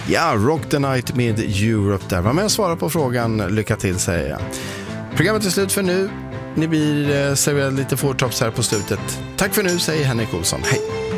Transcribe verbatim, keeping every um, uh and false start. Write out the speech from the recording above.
Ja, Rock the Night med Europe där. Var med och svara på frågan. Lycka till, säger jag. Programmet är slut för nu. Ni blir serverade lite four tops här på slutet. Tack för nu, säger Henrik Olsson. Hej!